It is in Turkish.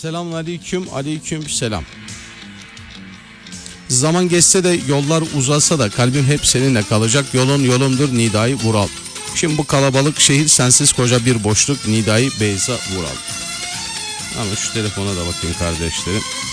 Selamünaleyküm, aleyküm selam. Zaman geçse de yollar uzasa da kalbim hep seninle kalacak. Yolun yolumdur Nidai Vural. Şimdi bu kalabalık şehir sensiz koca bir boşluk Nidai Beyza Vural. Ama şu telefona da bakayım kardeşlerim.